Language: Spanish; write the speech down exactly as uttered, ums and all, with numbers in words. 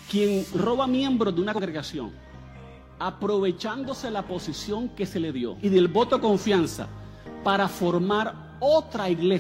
Quien roba miembros de una congregación, aprovechándose la posición que se le dio y del voto de confianza para formar otra iglesia,